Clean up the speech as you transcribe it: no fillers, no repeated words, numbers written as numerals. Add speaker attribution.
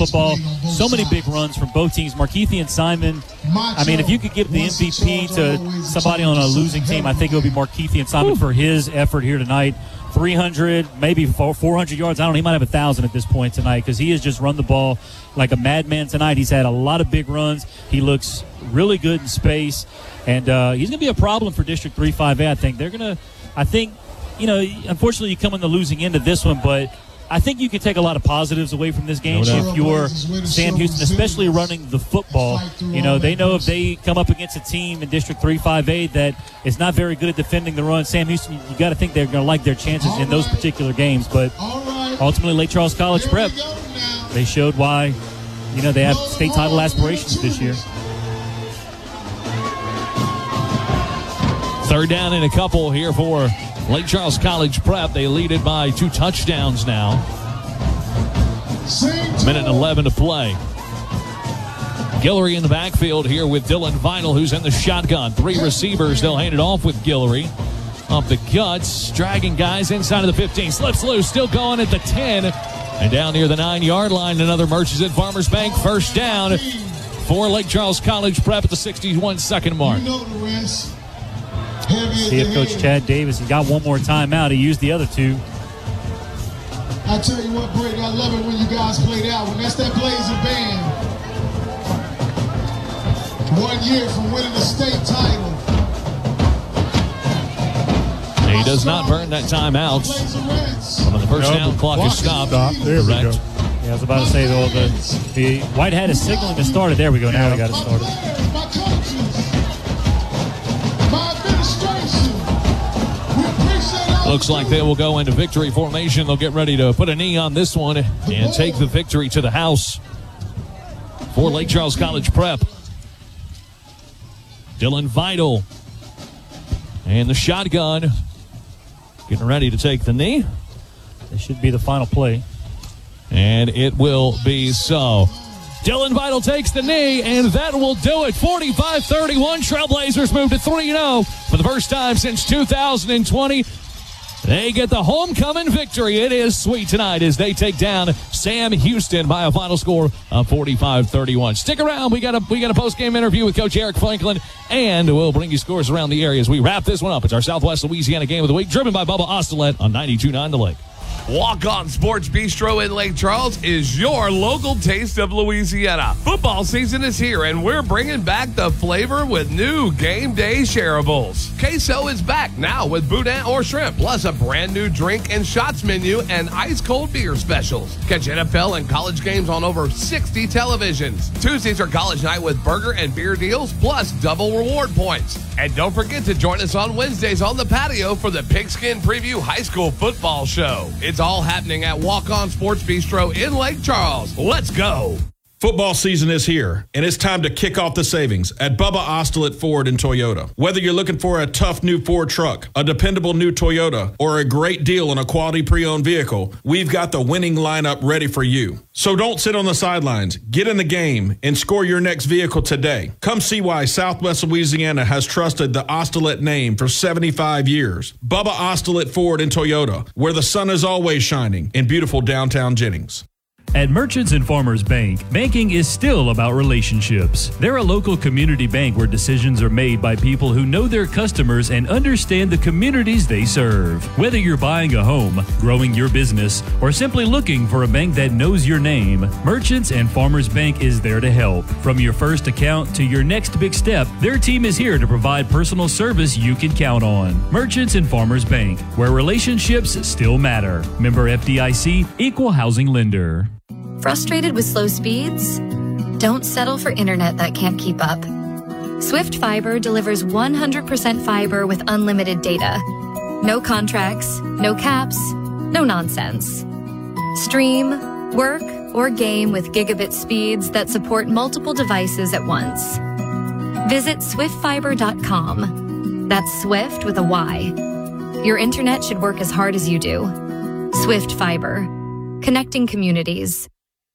Speaker 1: football. So many big runs from both teams. Markeithian Simon, I mean, if you could give the MVP to somebody on a losing team, I think it would be Markeithian Simon for his effort here tonight. 300, maybe 400 yards. I don't know. He might have 1,000 at this point tonight because he has just run the ball like a madman tonight. He's had a lot of big runs. He looks really good in space, and he's going to be a problem for District 3-5A. I think they're going to. I think, unfortunately, you come on the losing end of this one, but I think you can take a lot of positives away from this game if you're Sam Houston, especially running the football. They know if they come up against a team in District 3-5A that is not very good at defending the run, Sam Houston, you got to think they're going to like their chances in those particular games. But ultimately, Lake Charles College Prep, they showed why, they have state title aspirations this year.
Speaker 2: Third down and a couple here for Lake Charles College Prep. They lead it by 2 touchdowns now. Minute and 11 to play. Guillory in the backfield here with Dylan Vital, who's in the shotgun. 3 receivers. They'll hand it off with Guillory. Up the guts, dragging guys inside of the 15. Slips loose, still going at the 10. And down near the 9-yard line, another Murchison Farmers Bank first down for Lake Charles College Prep at the 61-second mark.
Speaker 1: See if Coach Chad Davis, he got one more timeout. He used the other 2.
Speaker 3: I tell you what, Brady, I love it when you guys play that one. That's that Blazer band. 1 year from winning the state title.
Speaker 2: He does not burn that timeout. When the first down clock is stopped.
Speaker 4: There we go.
Speaker 1: Yeah, I was about to say, though, the white hat is signaling to start it. There we go. Now we got it started.
Speaker 3: My coaches, my administration, we appreciate all.
Speaker 2: Looks like they will go into victory formation. They'll get ready to put a knee on this one and take the victory to the house for Lake Charles College Prep. Dylan Vital and the shotgun getting ready to take the knee.
Speaker 1: This should be the final play.
Speaker 2: And it will be so. Dylan Vital takes the knee, and that will do it. 45-31. Trailblazers move to 3-0 for the first time since 2020. They get the homecoming victory. It is sweet tonight as they take down Sam Houston by a final score of 45-31. Stick around. We got a post-game interview with Coach Eric Franklin, and we'll bring you scores around the area as we wrap this one up. It's our Southwest Louisiana Game of the Week, driven by Bubba Ostolet on 92.9 The Lake.
Speaker 5: Walk-On Sports Bistro in Lake Charles is your local taste of Louisiana. Football season is here, and we're bringing back the flavor with new game day shareables. Queso is back now with boudin or shrimp, plus a brand new drink and shots menu and ice-cold beer specials. Catch NFL and college games on over 60 televisions. Tuesdays are college night with burger and beer deals, plus double reward points. And don't forget to join us on Wednesdays on the patio for the Pigskin Preview High School Football Show. It's all happening at Walk-On Sports Bistro in Lake Charles. Let's go.
Speaker 6: Football season is here, and it's time to kick off the savings at Bubba Ostolet Ford and Toyota. Whether you're looking for a tough new Ford truck, a dependable new Toyota, or a great deal on a quality pre-owned vehicle, we've got the winning lineup ready for you. So don't sit on the sidelines. Get in the game and score your next vehicle today. Come see why Southwest Louisiana has trusted the Ostolet name for 75 years. Bubba Ostolet Ford and Toyota, where the sun is always shining in beautiful downtown Jennings.
Speaker 7: At Merchants and Farmers Bank, banking is still about relationships. They're a local community bank where decisions are made by people who know their customers and understand the communities they serve. Whether you're buying a home, growing your business, or simply looking for a bank that knows your name, Merchants and Farmers Bank is there to help. From your first account to your next big step, their team is here to provide personal service you can count on. Merchants and Farmers Bank, where relationships still matter. Member FDIC, Equal Housing Lender.
Speaker 8: Frustrated with slow speeds? Don't settle for internet that can't keep up. Swift Fiber delivers 100% fiber with unlimited data. No contracts, no caps, no nonsense. Stream, work, or game with gigabit speeds that support multiple devices at once. Visit swiftfiber.com. That's Swift with a Y. Your internet should work as hard as you do. Swift Fiber. Connecting communities.